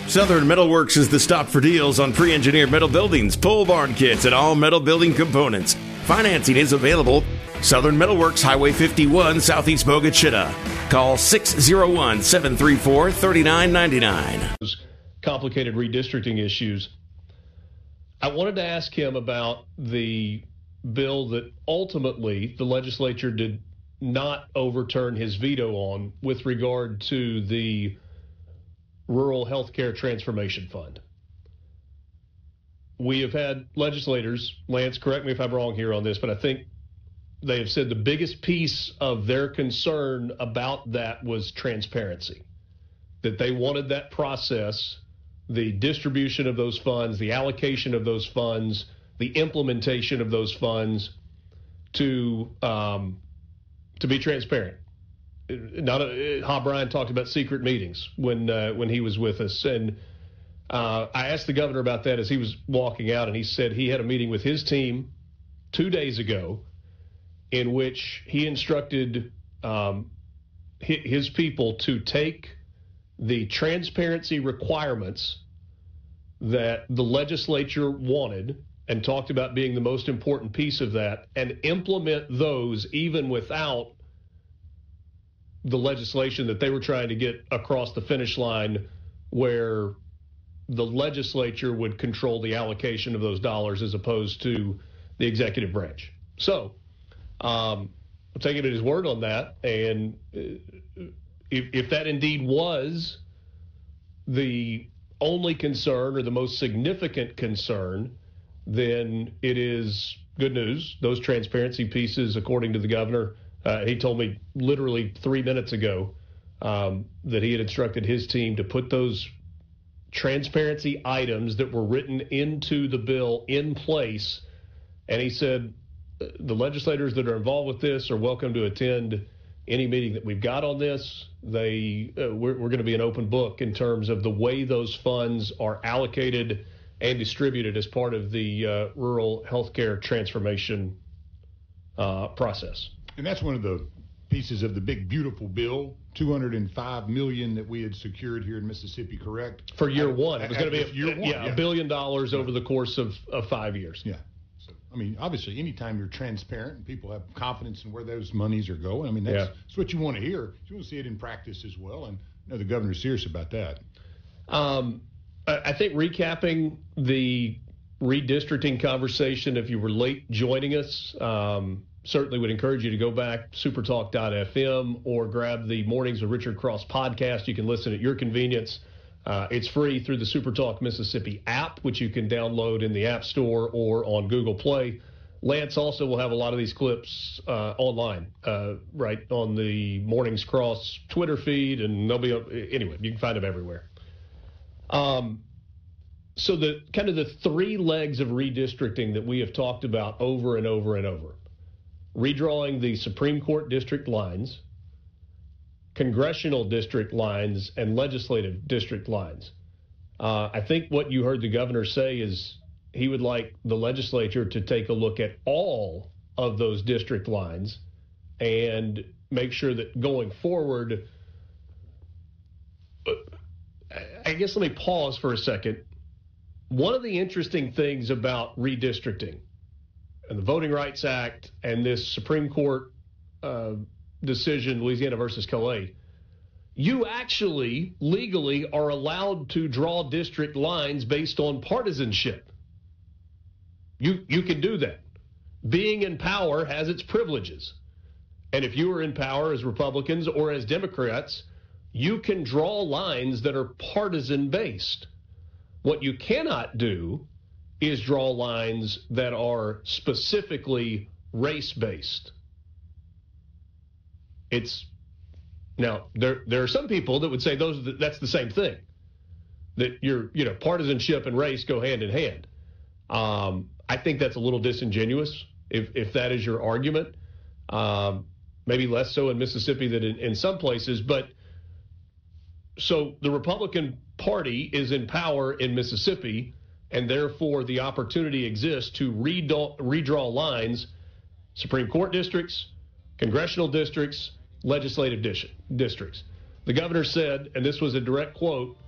Southern Metalworks is the stop for deals on pre-engineered metal buildings, pole barn kits, and all metal building components. Financing is available. Southern Metalworks, Highway 51, Southeast Bogue Chitto. Call 601-734-3999. Complicated redistricting issues. I wanted to ask him about the bill that ultimately the legislature did not overturn his veto on with regard to the Rural Healthcare Transformation Fund. We have had legislators, Lance, correct me if I'm wrong here on this, but I think they have said the biggest piece of their concern about that was transparency, that they wanted that process, the distribution of those funds, the allocation of those funds, the implementation of those funds to be transparent. Hob Bryan talked about secret meetings when he was with us, and I asked the governor about that as he was walking out, and he said he had a meeting with his team 2 days ago in which he instructed his people to take the transparency requirements that the legislature wanted and talked about being the most important piece of that and implement those even without the legislation that they were trying to get across the finish line, where the legislature would control the allocation of those dollars as opposed to the executive branch. So I'm taking his word on that. And if that indeed was the only concern or the most significant concern, then it is good news. Those transparency pieces, according to the governor, he told me literally 3 minutes ago that he had instructed his team to put those transparency items that were written into the bill in place. And he said the legislators that are involved with this are welcome to attend any meeting that we've got on this. We're going to be an open book in terms of the way those funds are allocated and distributed as part of the rural healthcare transformation process. And that's one of the pieces of the big, beautiful bill, $205 million that we had secured here in Mississippi, correct? For year one. It was going to be $1 billion over the course of 5 years. Yeah. So, I mean, obviously, anytime you're transparent and people have confidence in where those monies are going, I mean, that's what you want to hear. You want to see it in practice as well. And the governor's serious about that. I think recapping the redistricting conversation, if you were late joining us, certainly would encourage you to go back, supertalk.fm, or grab the Mornings with Richard Cross podcast. You can listen at your convenience. It's free through the Supertalk Mississippi app, which you can download in the App Store or on Google Play. Lance also will have a lot of these clips online, right on the Mornings Cross Twitter feed, and they'll be anyway. You can find them everywhere. So the kind of the three legs of redistricting that we have talked about over and over and over: redrawing the Supreme Court district lines, congressional district lines, and legislative district lines. I think what you heard the governor say is he would like the legislature to take a look at all of those district lines and make sure that going forward, I guess let me pause for a second. One of the interesting things about redistricting and the Voting Rights Act and this Supreme Court decision, Louisiana versus Calais, you actually legally are allowed to draw district lines based on partisanship. You can do that. Being in power has its privileges. And if you are in power as Republicans or as Democrats, you can draw lines that are partisan based. What you cannot do is draw lines that are specifically race-based. Now there are some people that would say that's the same thing, that partisanship and race go hand in hand. I think that's a little disingenuous if that is your argument. Maybe less so in Mississippi than in some places, but so the Republican Party is in power in Mississippi, and therefore the opportunity exists to redraw lines, Supreme Court districts, congressional districts, legislative districts. The governor said, and this was a direct quote,